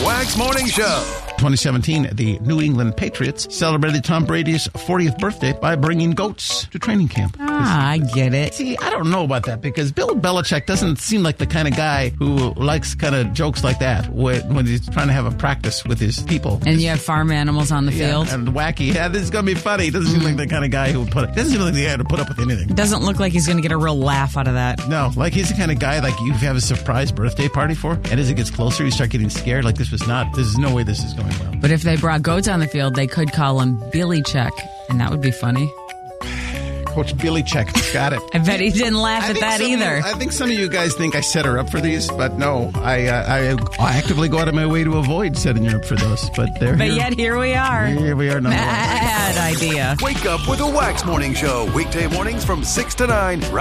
Wags Morning Show. 2017, the New England Patriots celebrated Tom Brady's 40th birthday by bringing goats to training camp. I get it. See, I don't know about that because Bill Belichick doesn't seem like the kind of guy who likes kind of jokes like that when he's trying to have a practice with his people. And you have farm animals on the field. And wacky. Yeah, this is going to be funny. Doesn't seem like the kind of guy who would doesn't seem like the guy to put up with anything. Doesn't look like he's going to get a real laugh out of that. No, like he's the kind of guy like you have a surprise birthday party for, and as it gets closer, you start getting scared. Like there's no way this is going well. But if they brought goats on the field, they could call him Billy Check, and that would be funny. Coach Billy Check. Got it. I bet he didn't laugh at that either. I think some of you guys think I set her up for these, but no. I actively go out of my way to avoid setting her up for those. But yet here we are. Here we are. Bad idea. Wake up with a Wags Morning Show. Weekday mornings from 6 to 9.